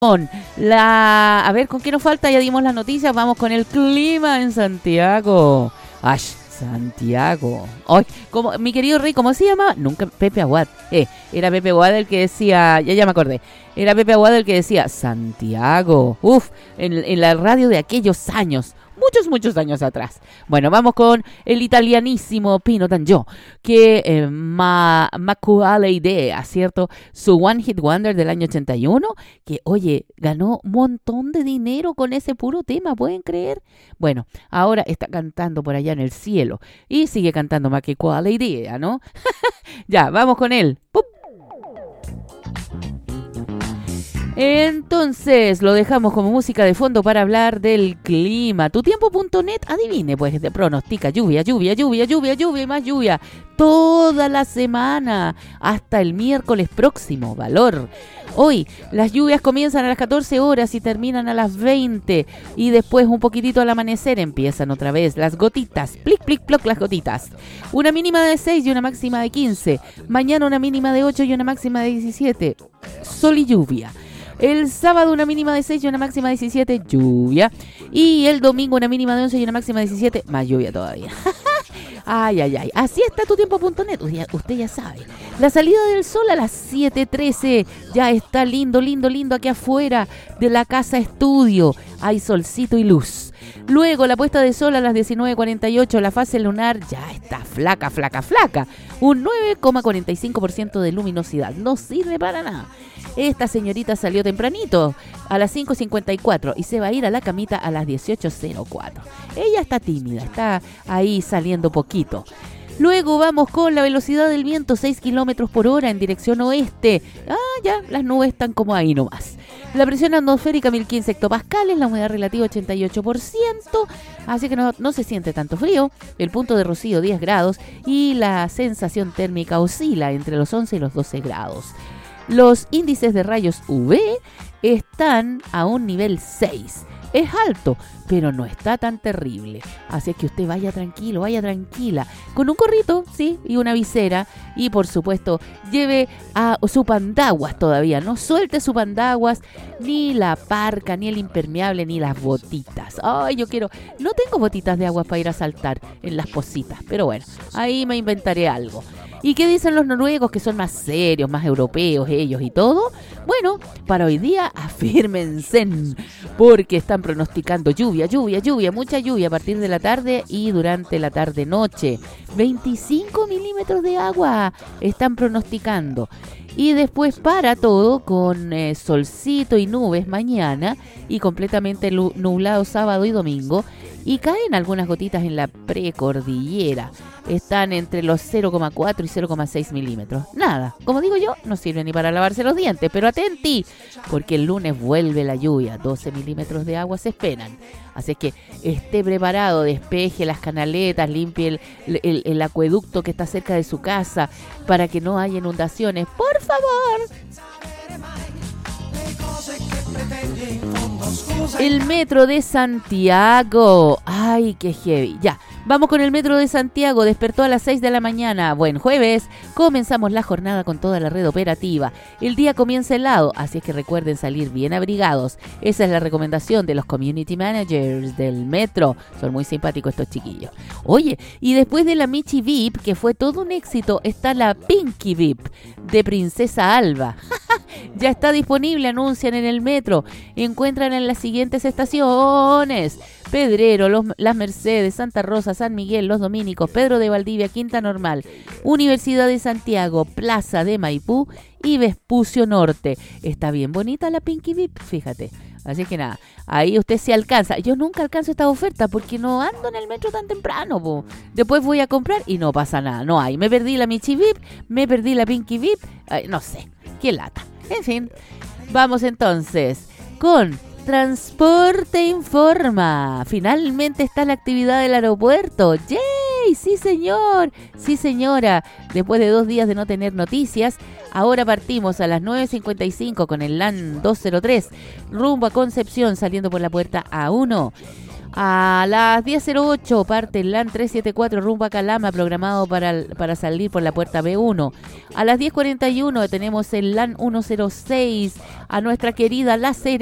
A ver, ¿con qué nos falta? Ya dimos las noticias, vamos con el clima en Santiago. ¡Ay, Santiago! ¡Ay! Como, mi querido Rey, ¿cómo se llama? Nunca, Pepe Aguad. Era Pepe Aguad el que decía, ya me acordé. Era Pepe Aguad el que decía Santiago. Uf, en la radio de aquellos años. Muchos años atrás. Bueno, vamos con el italianísimo Pino D'Angio, que Macuale Idea, ¿cierto? Su One Hit Wonder del año 81, que, oye, ganó un montón de dinero con ese puro tema, ¿pueden creer? Bueno, ahora está cantando por allá en el cielo y sigue cantando Macuale Idea, ¿no? Ya, vamos con él. ¡Pup! Entonces, lo dejamos como música de fondo para hablar del clima. Tutiempo.net, adivine, pues, te pronostica lluvia y más lluvia. Toda la semana, hasta el miércoles próximo, valor. Hoy, las lluvias comienzan a las 14 horas y terminan a las 20. Y después, un poquitito al amanecer, empiezan otra vez las gotitas. Plic, plic, ploc, las gotitas. Una mínima de 6 y una máxima de 15. Mañana una mínima de 8 y una máxima de 17. Sol y lluvia. El sábado una mínima de 6 y una máxima de 17, lluvia. Y el domingo una mínima de 11 y una máxima de 17, más lluvia todavía. Ay. Así está tutiempo.net, usted ya sabe. La salida del sol a las 7:13. Ya está lindo aquí afuera de la casa estudio. Hay solcito y luz. Luego la puesta de sol a las 19:48. La fase lunar ya está flaca. Un 9,45% de luminosidad. No sirve para nada. Esta señorita salió tempranito, a las 5:54, y se va a ir a la camita a las 18:04. Ella está tímida, está ahí saliendo poquito. Luego vamos con la velocidad del viento, 6 kilómetros por hora en dirección oeste. Ya, las nubes están como ahí nomás. La presión atmosférica 1015 hectopascales, la humedad relativa 88%, así que no se siente tanto frío. El punto de rocío 10 grados y la sensación térmica oscila entre los 11 y los 12 grados. Los índices de rayos UV están a un nivel 6. Es alto, pero no está tan terrible. Así que usted vaya tranquilo, vaya tranquila. Con un gorrito, sí, y una visera. Y por supuesto, lleve a su pandaguas todavía. No suelte su pandaguas, ni la parca, ni el impermeable, ni las botitas. Ay, no tengo botitas de agua para ir a saltar en las pocitas. Pero bueno, ahí me inventaré algo. ¿Y qué dicen los noruegos, que son más serios, más europeos ellos y todo? Bueno, para hoy día afírmense, porque están pronosticando lluvia, mucha lluvia a partir de la tarde y durante la tarde-noche. 25 milímetros de agua están pronosticando. Y después para todo con solcito y nubes mañana y completamente nublado sábado y domingo. Y caen algunas gotitas en la precordillera. Están entre los 0,4 y 0,6 milímetros. Nada, como digo yo, no sirve ni para lavarse los dientes. Pero atenti, porque el lunes vuelve la lluvia. 12 milímetros de agua se esperan. Así que esté preparado, despeje las canaletas, limpie el acueducto que está cerca de su casa para que no haya inundaciones. ¡Por favor! El metro de Santiago. Ay, qué heavy. Ya, vamos con el metro de Santiago. Despertó a las 6 de la mañana. Buen jueves. Comenzamos la jornada con toda la red operativa. El día comienza helado, así es que recuerden salir bien abrigados. Esa es la recomendación de los community managers del metro. Son muy simpáticos estos chiquillos. Oye, y después de la Michi VIP, que fue todo un éxito, está la Pinky VIP de Princesa Alba. Ya está disponible, anuncian en el metro. Encuentran en las siguientes estaciones: Pedrero, Las Mercedes, Santa Rosa, San Miguel, Los Dominicos, Pedro de Valdivia, Quinta Normal, Universidad de Santiago, Plaza de Maipú y Vespucio Norte. Está bien bonita la Pinky VIP, fíjate. Así que nada, ahí usted se alcanza. Yo nunca alcanzo esta oferta porque no ando en el metro tan temprano, po. Después voy a comprar y no pasa nada. No hay. Me perdí la Michi VIP, me perdí la Pinky VIP. No sé, qué lata. En fin, vamos entonces con Transporte Informa. Finalmente está la actividad del aeropuerto. ¡Yay! Sí, señor. Sí, señora. Después de 2 días de no tener noticias, ahora partimos a las 9:55 con el LAN 203 rumbo a Concepción, saliendo por la puerta A1. A las 10:08 parte el LAN 374 rumbo a Calama, programado para salir por la puerta B1. A las 10:41 tenemos el LAN 106 a nuestra querida La Serena.